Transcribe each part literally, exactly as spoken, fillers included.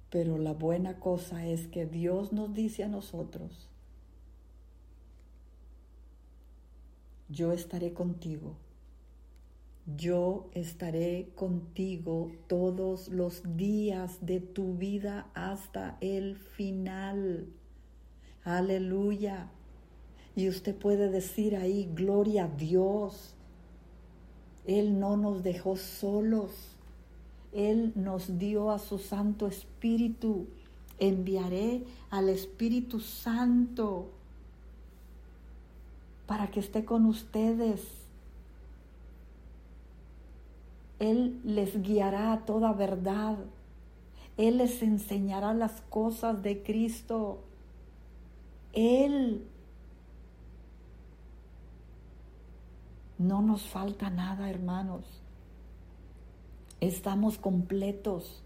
Pero la buena cosa es que Dios nos dice a nosotros: yo estaré contigo. Yo estaré contigo todos los días de tu vida hasta el final. Aleluya. Y usted puede decir ahí: gloria a Dios. Él no nos dejó solos. Él nos dio a su Santo Espíritu. Enviaré al Espíritu Santo para que esté con ustedes. Él les guiará a toda verdad. Él les enseñará las cosas de Cristo. Él. No nos falta nada, hermanos. Estamos completos.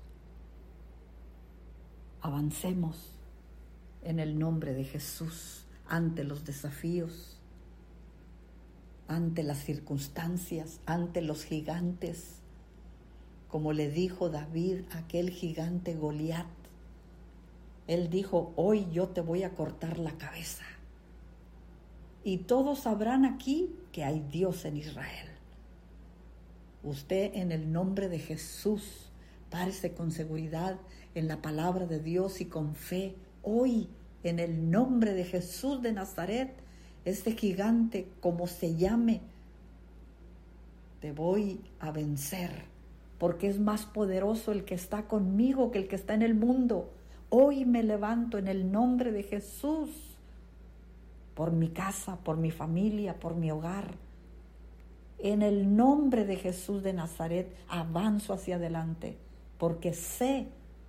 Avancemos en el nombre de Jesús ante los desafíos, ante las circunstancias, ante los gigantes. Como le dijo David a aquel gigante Goliat, él dijo: hoy yo te voy a cortar la cabeza. Y todos sabrán aquí que hay Dios en Israel. Usted, en el nombre de Jesús, párese con seguridad en la palabra de Dios y con fe. Hoy, en el nombre de Jesús de Nazaret, este gigante, como se llame, te voy a vencer, porque es más poderoso el que está conmigo que el que está en el mundo. Hoy me levanto en el nombre de Jesús, por mi casa, por mi familia, por mi hogar. En el nombre de Jesús de Nazaret avanzo hacia adelante, porque sé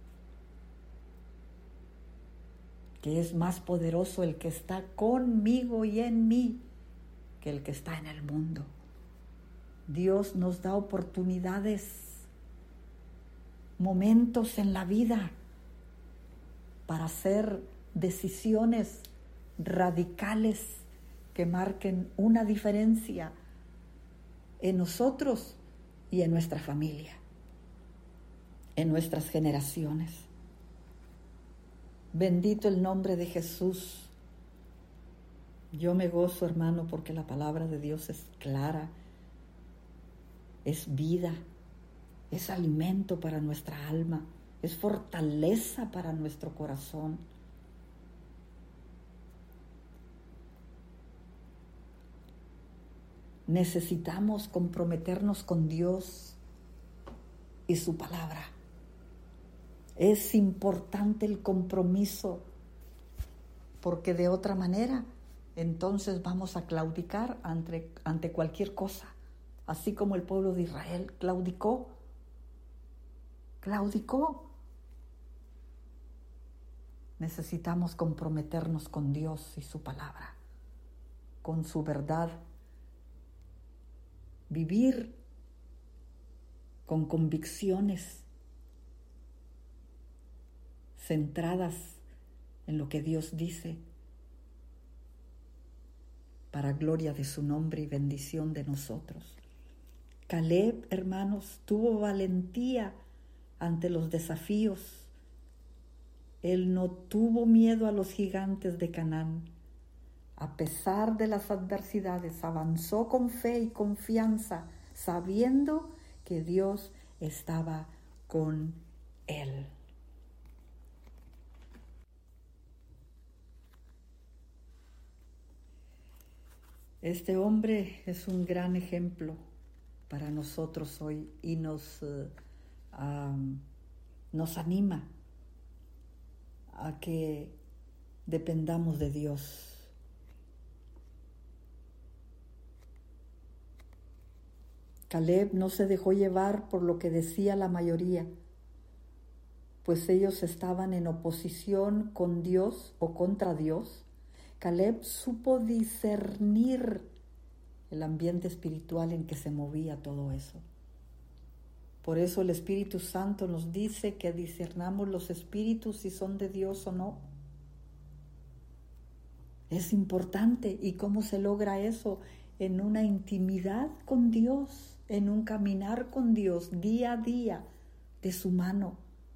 que es más poderoso el que está conmigo y en mí que el que está en el mundo. Dios nos da oportunidades, momentos en la vida para hacer decisiones radicales que marquen una diferencia en nosotros y en nuestra familia, en nuestras generaciones. Bendito el nombre de Jesús. Yo me gozo, hermano, porque la palabra de Dios es clara, es vida, es alimento para nuestra alma, es fortaleza para nuestro corazón. Necesitamos comprometernos con Dios y su palabra. Es importante el compromiso, porque de otra manera entonces vamos a claudicar ante, ante cualquier cosa, así como el pueblo de Israel claudicó, claudicó. Necesitamos comprometernos con Dios y su palabra, con su verdad. Vivir con convicciones centradas en lo que Dios dice, para gloria de su nombre y bendición de nosotros. Caleb, hermanos, tuvo valentía ante los desafíos. Él no tuvo miedo a los gigantes de Canaán. A pesar de las adversidades, avanzó con fe y confianza, sabiendo que Dios estaba con él. Este hombre es un gran ejemplo para nosotros hoy y nos, uh, um, nos anima a que dependamos de Dios. Caleb no se dejó llevar por lo que decía la mayoría, pues ellos estaban en oposición con Dios o contra Dios. Caleb supo discernir el ambiente espiritual en que se movía todo eso. Por eso el Espíritu Santo nos dice que discernamos los espíritus si son de Dios o no. Es importante. ¿Y cómo se logra eso? En una intimidad con Dios, en un caminar con Dios día a día de su mano.